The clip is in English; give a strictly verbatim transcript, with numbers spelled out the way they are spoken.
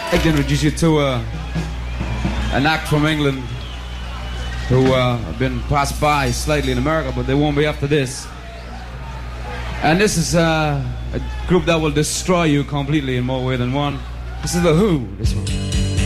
I'd like to introduce you to uh, an act from England who uh, have been passed by slightly in America, but they won't be after this. And this is uh, a group that will destroy you completely in more ways than one. This is The Who, this one.